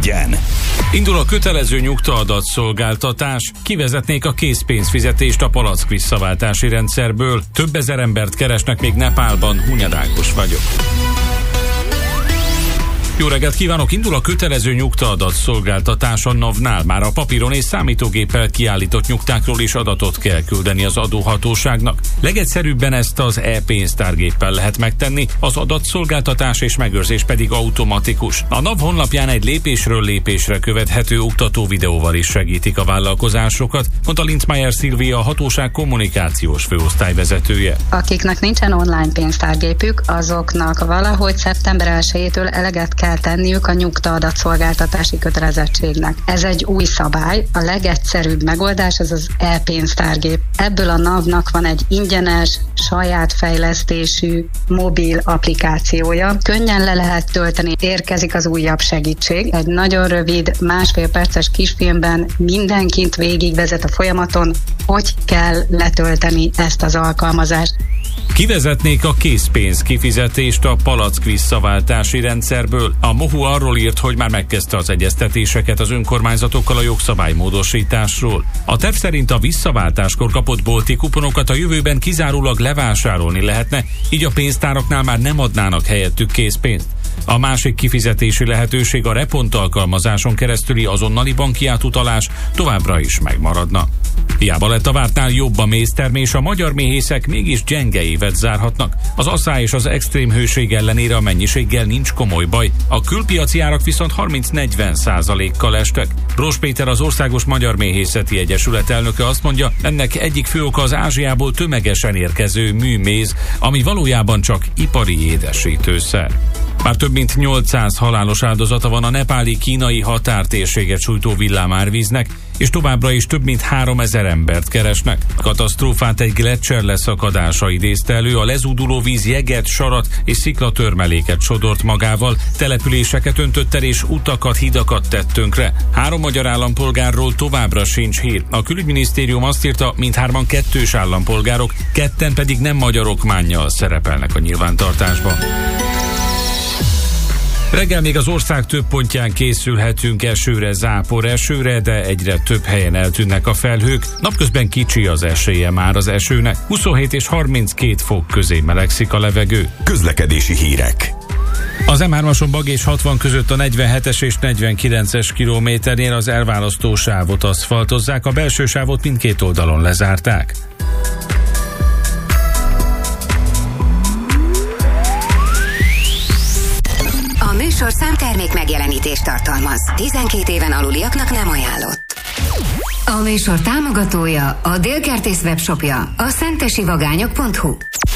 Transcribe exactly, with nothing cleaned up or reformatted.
legyen. Indul a kötelező nyugta-adatszolgáltatás, kivezetnék a készpénzfizetést a palack visszaváltási rendszerből. Több ezer embert keresnek még Nepálban, Hunyad Ákos vagyok. Jó reggelt kívánok! Indul a kötelező nyugta-adatszolgáltatás a NAV-nál. Már a papíron és számítógéppel kiállított nyugtákról is adatot kell küldeni az adóhatóságnak. Legegyszerűbben ezt az e-pénztárgéppel lehet megtenni, az adatszolgáltatás és megőrzés pedig automatikus. A NAV honlapján egy lépésről lépésre követhető oktató videóval is segítik a vállalkozásokat, mondta Linzmeier Szilvia, a hatóság kommunikációs főosztályvezetője. Akiknek nincsen online pénztárgépük, azoknak valahogy szeptember elsejétől eleget kell kell tenniük a nyugta-adatszolgáltatási kötelezettségnek. Ez egy új szabály, a legegyszerűbb megoldás ez az e-pénztárgép. Ebből a NAV-nak van egy ingyenes, saját fejlesztésű mobil applikációja. Könnyen le lehet tölteni, érkezik az újabb segítség. Egy nagyon rövid, másfél perces kisfilmben mindenkit végigvezet a folyamaton, hogy kell letölteni ezt az alkalmazást. Kivezetnék a készpénz kifizetést a palack visszaváltási rendszerből. A MOHU arról írt, hogy már megkezdte az egyeztetéseket az önkormányzatokkal a jogszabálymódosításról. A terv szerint a visszaváltáskor kapott bolti kuponokat a jövőben kizárólag levásárolni lehetne, így a pénztáraknál már nem adnának helyettük készpénzt. A másik kifizetési lehetőség, a Repont alkalmazáson keresztüli azonnali banki átutalás továbbra is megmaradna. Hiába lett a vártnál jobb a méztermés, a magyar méhészek mégis gyenge évet zárhatnak. Az asszály és az extrém hőség ellenére a mennyiséggel nincs komoly baj, a külpiaci árak viszont harminc-negyven százalékkal estek. Bross Péter, az Országos Magyar Méhészeti Egyesület elnöke azt mondja, ennek egyik fő oka az Ázsiából tömegesen érkező műméz, ami valójában csak ipari édesítőszer. Már több mint nyolcszáz halálos áldozata van a nepáli-kínai határtérséget sújtó villámárvíznek, és továbbra is több mint háromezer embert keresnek. A katasztrófát egy gleccser leszakadása idézte elő, a lezúduló víz jeget, sarat és sziklatörmeléket sodort magával, településeket öntött el és utakat, hidakat tett tönkre. Három magyar állampolgárról továbbra sincs hír. A külügyminisztérium azt írta, mindhárman kettős állampolgárok, ketten pedig nem magyar okmánnyal szerepelnek a nyilvántartásban. Reggel még az ország több pontján készülhetünk esőre, zápor esőre, de egyre több helyen eltűnnek a felhők. Napközben kicsi az esélye már az esőnek. huszonhét és harminckét fok közé melegszik a levegő. Közlekedési hírek. Az em hármason Bagés hatvan között a negyvenhetes és negyvenkilences kilométernél az elválasztó sávot aszfaltozzák, a belső sávot mindkét oldalon lezárták. A műsor számtermék megjelenítést tartalmaz. tizenkét éven aluliaknak nem ajánlott. A műsor támogatója, a Dél Kertész webshopja, a szentesi vagányok pont hu.